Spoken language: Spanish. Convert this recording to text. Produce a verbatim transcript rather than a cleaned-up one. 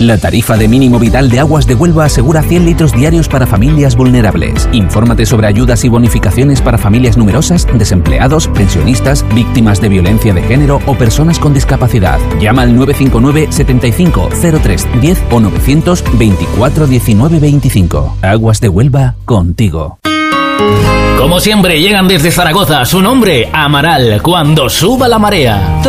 La tarifa de mínimo vital de Aguas de Huelva asegura cien litros diarios para familias vulnerables. Infórmate sobre ayudas y bonificaciones para familias numerosas, desempleados, pensionistas, víctimas de violencia de género o personas con discapacidad. Llama al nueve cinco nueve, setenta y cinco, cero tres, diez o novecientos veinticuatro diecinueve veinticinco. Aguas de Huelva, contigo. Como siempre, llegan desde Zaragoza. Su nombre, Amaral. Cuando suba la marea.